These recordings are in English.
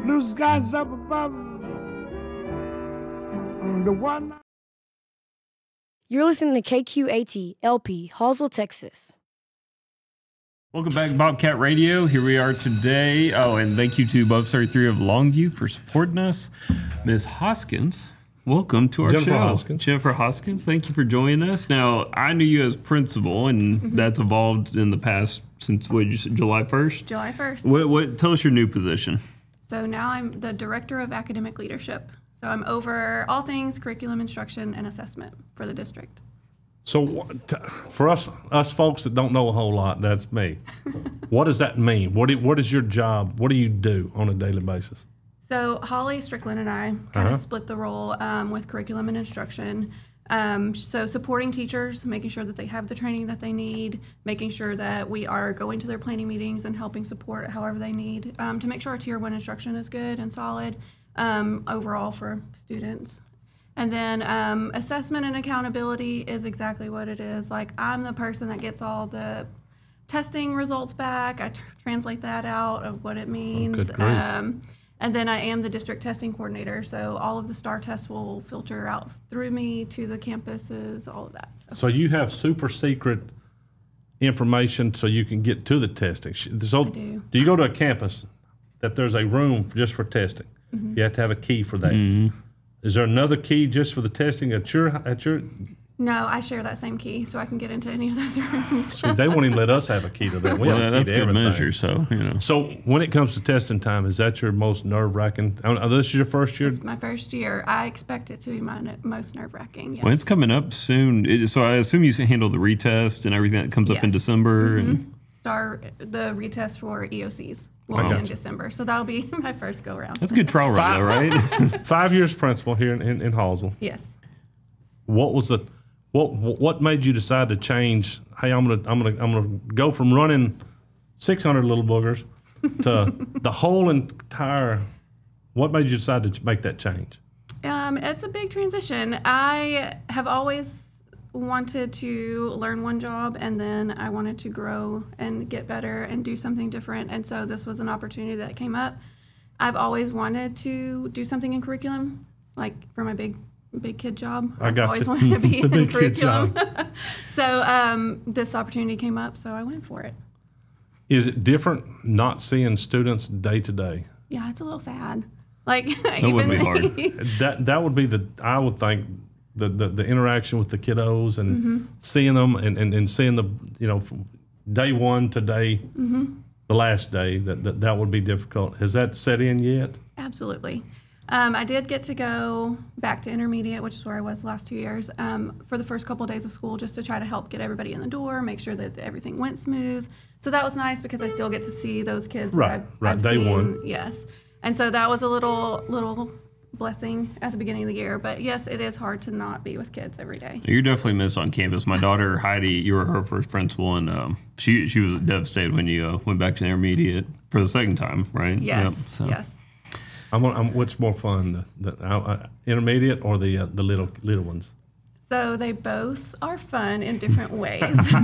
blue skies up above. The one. You're listening to KQAT LP, Hallsville, Texas. Welcome back to Bobcat Radio. Here we are today. Oh, and thank you to Above 33 of Longview for supporting us. Ms. Hoskins, welcome to our show. Jennifer Hoskins, thank you for joining us. Now, I knew you as principal, and that's evolved in the past since, what did you say, July 1st? July 1st. Tell us your new position. So now I'm the Director of Academic Leadership. So I'm over all things curriculum instruction and assessment for the district. So for us folks that don't know a whole lot, that's me. What does that mean? What is your job? What do you do on a daily basis? So Holly Strickland and I kind of split the role with curriculum and instruction. So supporting teachers, making sure that they have the training that they need, making sure that we are going to their planning meetings and helping support however they need to make sure our Tier 1 instruction is good and solid overall for students. And then assessment and accountability is exactly what it is. Like, I'm the person that gets all the testing results back. I translate that out of what it means. And then I am the district testing coordinator. So all of the STAR tests will filter out through me to the campuses, all of that. So you have super secret information so you can get to the testing. So I do. Do you go to a campus that there's a room just for testing? You have to have a key for that. Is there another key just for the testing at your? No, I share that same key, so I can get into any of those rooms. See, they won't even let us have a key to that. We have a key That's to good everything. measure, so, you know. So when it comes to testing time, is that your most nerve-wracking? This is your first year? It's my first year. I expect it to be my most nerve-wracking, yes. Well, it's coming up soon. So I assume you handle the retest and everything that comes up in Yes. December. And The retest for EOCs will be in December, so that'll be my first go-around. that's a good trial run, though, right? 5 years principal here in Hallsville. Yes. What made you decide to change? Hey, I'm gonna go from running 600 little boogers to the whole entire. What made you decide to make that change? It's a big transition. I have always wanted to learn one job, and then I wanted to grow and get better and do something different. And so this was an opportunity that came up. I've always wanted to do something in curriculum, like for my big kid job. I've always wanted to be in curriculum. So this opportunity came up, so I went for it. Is it different not seeing students day to day? Yeah, it's a little sad. Like That would be hard. That would be I would think the interaction with the kiddos and seeing them and seeing the from day one to day the last day that would be difficult. Has that set in yet? Absolutely. I did get to go back to intermediate, which is where I was the last 2 years, for the first couple of days of school, just to try to help get everybody in the door, make sure that everything went smooth. So that was nice because I still get to see those kids that I've day seen. one. Yes. And so that was a little blessing at the beginning of the year. But yes, it is hard to not be with kids every day. You're definitely missed on campus. My daughter, Heidi, you were her first principal, and she was devastated when you went back to intermediate for the second time, right? Yes, yes. What's more fun, the intermediate or the little ones? So they both are fun in different ways.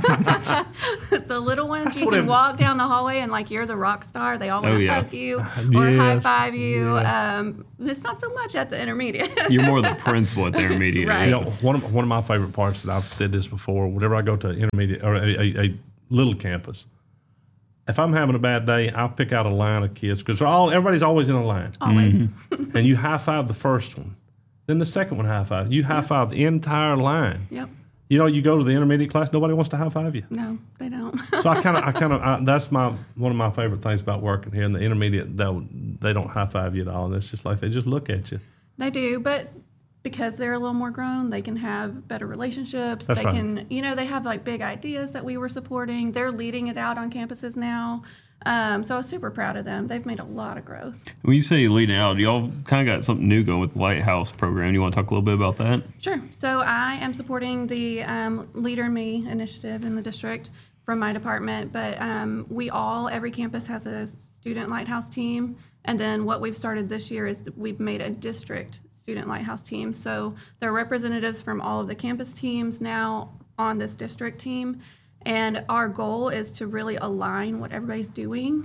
The little ones, you can walk down the hallway and like you're the rock star. They all want to hug you or high five you. Yes. It's not so much at the intermediate. You're more the principal at the intermediate. Right. One of my favorite parts that I've said this before. Whenever I go to intermediate or a little campus, if I'm having a bad day, I'll pick out a line of kids because everybody's always in a line. Always. And you high five the first one. Then the second one high five. You high five the entire line. Yep. You go to the intermediate class, nobody wants to high five you. No, they don't. So that's one of my favorite things about working here in the intermediate. They don't high five you at all. It's just like they just look at you. They do, but because they're a little more grown, they can have better relationships. That's they right. can, they have like big ideas that we were supporting. They're leading it out on campuses now. So I was super proud of them. They've made a lot of growth. When you say leading out, y'all kind of got something new going with the Lighthouse program. You want to talk a little bit about that? Sure. So I am supporting the Leader in Me initiative in the district from my department, but every campus has a student Lighthouse team. And then what we've started this year is we've made a district student Lighthouse team. So there are representatives from all of the campus teams now on this district team. And our goal is to really align what everybody's doing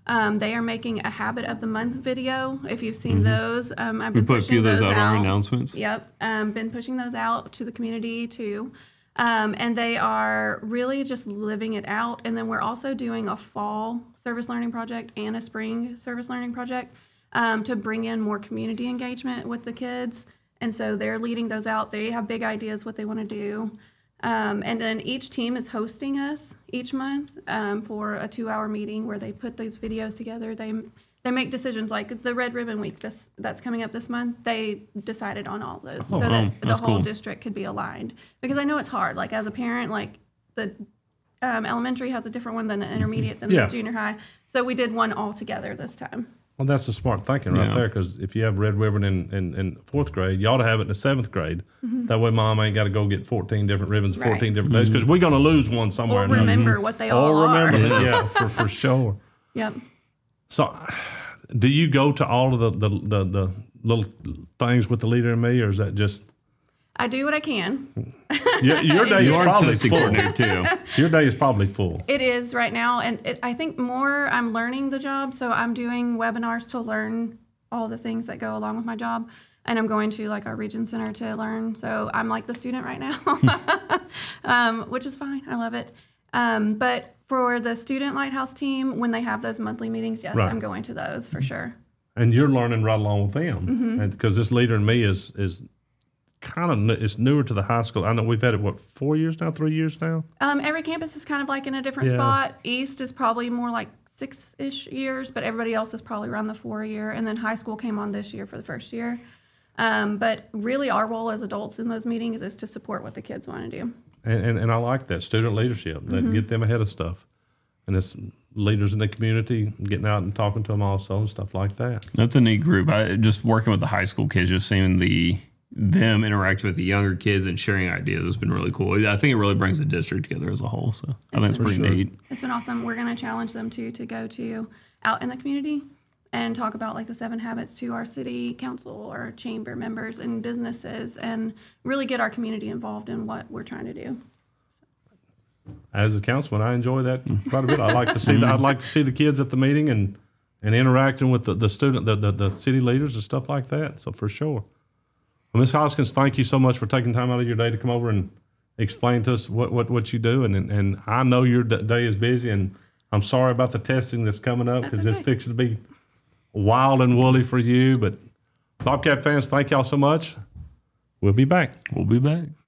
They are making a Habit of the Month video. If you've seen those, I've We been put a pushing few of those those out on our out. announcements. Yep, been pushing those out to the community too. And they are really just living it out. And then we're also doing a fall service learning project and a spring service learning project to bring in more community engagement with the kids. And so they're leading those out. They have big ideas what they want to do. And then each team is hosting us each month for a 2-hour meeting where they put these videos together. They make decisions like the Red Ribbon Week that's coming up this month. They decided on all those so that the whole cool. district could be aligned. Because I know it's hard. Like as a parent, like the elementary has a different one than the intermediate than Yeah. the junior high. So we did one all together this time. Well, that's the smart thinking right Yeah. there, because if you have Red Ribbon in 4th grade, you ought to have it in the 7th grade. That way mom ain't got to go get 14 different ribbons, 14 Right. different days, because we're going to lose one somewhere. Or or another. remember what they all Or remember are. that, yeah, for sure. Yep. So, do you go to all of the little things with the Leader in Me, or is that just I do what I can. your day You is are probably testing full? coordinator too. Your day is probably full. It is right now, and I think more I'm learning the job, so I'm doing webinars to learn all the things that go along with my job, and I'm going to like our region center to learn. So I'm like the student right now, which is fine. I love it. But for the student lighthouse team, when they have those monthly meetings, yes, Right. I'm going to those for sure. And you're learning right along with them, and because this Leader in Me is kind of it's newer to the high school. I know we've had it 4 years now, 3 years now. Every campus is kind of like in a different Yeah. spot. East is probably more like 6-ish years, but everybody else is probably around the 4 year. And then high school came on this year for the first year. But really, our role as adults in those meetings is to support what the kids want to do. And I like that student leadership, that get them ahead of stuff, and it's leaders in the community getting out and talking to them also and stuff like that. That's a neat group. Just working with the high school kids, just seeing them interact with the younger kids and sharing ideas has been really cool. I think it really brings the district together as a whole. So I think it's pretty neat. It's been awesome. We're going to challenge them to go to out in the community and talk about like the 7 habits to our city council or chamber members and businesses, and really get our community involved in what we're trying to do. As a councilman, I enjoy that quite a bit. I like to see that. I'd like to see the kids at the meeting and interacting with the student, the city leaders and stuff like that. So for sure. Well, Ms. Hoskins, thank you so much for taking time out of your day to come over and explain to us what you do. And I know your day is busy, and I'm sorry about the testing that's coming up, because it's okay. fixing to be wild and woolly for you. But Bobcat fans, thank y'all so much. We'll be back. We'll be back.